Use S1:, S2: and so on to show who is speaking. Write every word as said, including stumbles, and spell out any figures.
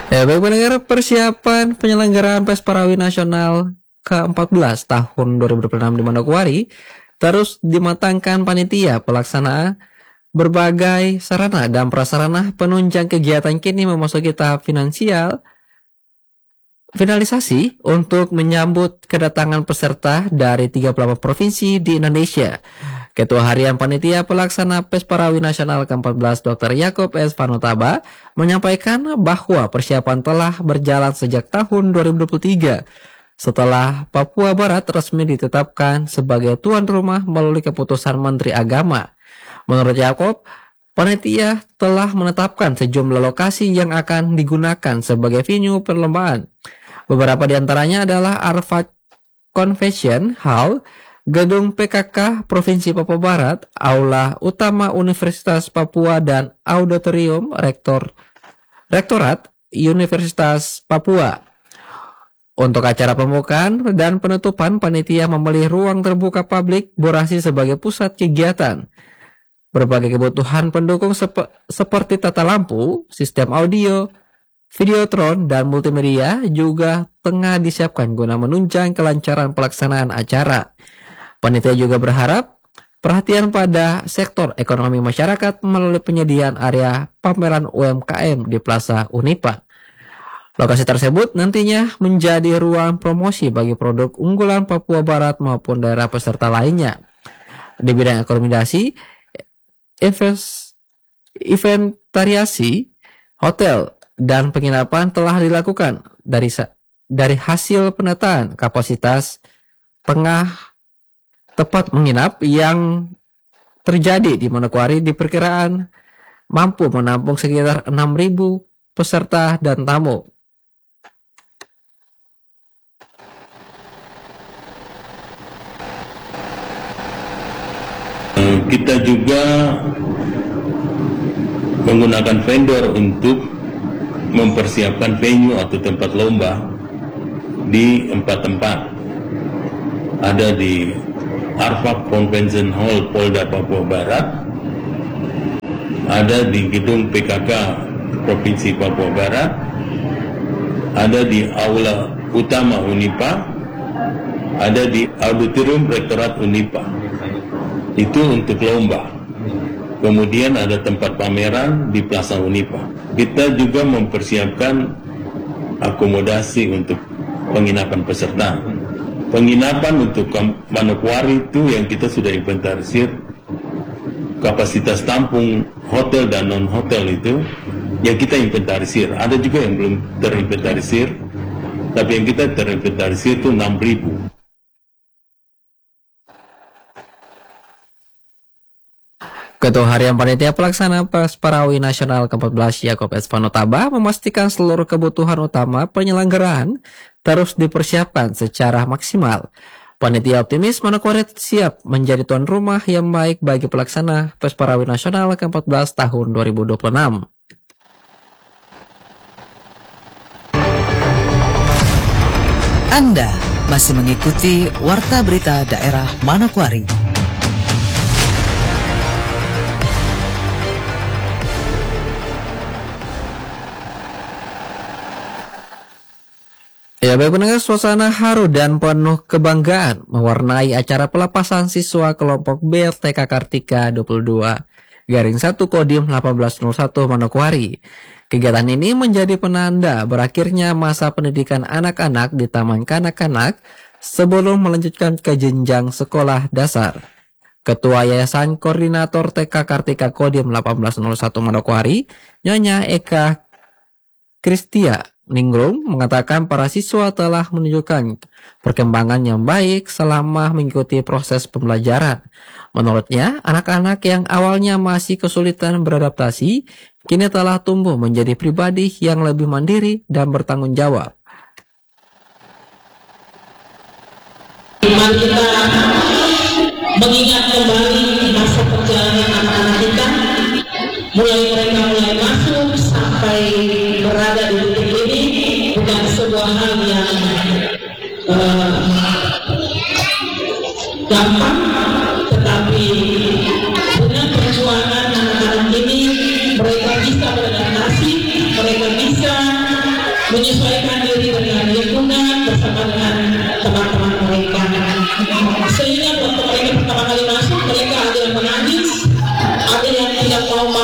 S1: Ya, baik pendengar, persiapan penyelenggaraan Pesparawi Nasional ke empat belas tahun dua ribu dua puluh enam di Manokwari terus dimatangkan panitia pelaksana. Berbagai sarana dan prasarana penunjang kegiatan kini memasuki tahap finansial finalisasi untuk menyambut kedatangan peserta dari tiga puluh delapan provinsi di Indonesia. Ketua Harian Panitia Pelaksana Pesparawi Nasional ke empat belas Doktor Yaakob S. Vanotaba menyampaikan bahwa persiapan telah berjalan sejak tahun dua ribu dua puluh tiga setelah Papua Barat resmi ditetapkan sebagai tuan rumah melalui keputusan Menteri Agama. Menurut Yaakob, panitia telah menetapkan sejumlah lokasi yang akan digunakan sebagai venue perlombaan. Beberapa di antaranya adalah Arfak Convention Hall, Gedung P K K Provinsi Papua Barat, Aula Utama Universitas Papua, dan Auditorium Rektor Rektorat Universitas Papua. Untuk acara pembukaan dan penutupan, panitia memilih ruang terbuka publik Borasi sebagai pusat kegiatan. Berbagai kebutuhan pendukung sep- seperti tata lampu, sistem audio, videotron, dan multimedia juga tengah disiapkan guna menunjang kelancaran pelaksanaan acara. Panitia juga berharap perhatian pada sektor ekonomi masyarakat melalui penyediaan area pameran U M K M di Plaza Unipa. Lokasi tersebut nantinya menjadi ruang promosi bagi produk unggulan Papua Barat maupun daerah peserta lainnya. Di bidang akomodasi, inventariasi hotel dan penginapan telah dilakukan dari dari hasil penataan kapasitas tengah tempat menginap yang terjadi di Manokwari diperkiraan mampu menampung sekitar enam ribu peserta dan tamu.
S2: Kita juga menggunakan vendor untuk mempersiapkan venue atau tempat lomba di empat tempat. Ada di Arfak Convention Hall Polda Papua Barat, ada di Gedung P K K Provinsi Papua Barat, ada di Aula Utama Unipa, ada di Auditorium Rektorat Unipa. Itu untuk lomba. Kemudian ada tempat pameran di Plaza Unipa. Kita juga mempersiapkan akomodasi untuk penginapan peserta. Penginapan untuk Manokwari itu yang kita sudah inventarisir kapasitas tampung hotel dan non hotel itu yang kita inventarisir. Ada juga yang belum terinventarisir, tapi yang kita terinventarisir itu enam ribu.
S1: Ketua Harian Panitia Pelaksana Pesparawi Nasional ke empat belas Yaakob S. Vanotaba memastikan seluruh kebutuhan utama penyelenggaraan terus dipersiapkan secara maksimal. Panitia optimis Manokwari siap menjadi tuan rumah yang baik bagi pelaksana Pesparawi Nasional ke empat belas tahun dua ribu dua puluh enam.
S3: Anda masih mengikuti Warta Berita Daerah Manokwari.
S1: Ya, baik pendengar, suasana haru dan penuh kebanggaan mewarnai acara pelepasan siswa kelompok B T K Kartika dua puluh dua garing satu Kodim delapan belas nol satu Manokwari. Kegiatan ini menjadi penanda berakhirnya masa pendidikan anak-anak di Taman Kanak-Kanak sebelum melanjutkan ke jenjang sekolah dasar. Ketua Yayasan Koordinator T K Kartika Kodim delapan belas nol satu Manokwari, Nyonya Eka Kristia Ningrum, mengatakan para siswa telah menunjukkan perkembangan yang baik selama mengikuti proses pembelajaran. Menurutnya, anak-anak yang awalnya masih kesulitan beradaptasi, kini telah tumbuh menjadi pribadi yang lebih mandiri dan bertanggung jawab.
S4: Mari kita mengingat kembali masa perjalanan anak-anak kita, mulai mereka mulai masuk sampai berada di titik ini, bukan sebuah hal yang uh, gampang, tetapi dengan perjuangan anak-anak ini mereka bisa beradaptasi, mereka bisa menyesuaikan diri dengan lingkungan bersama dengan teman-teman mereka, sehingga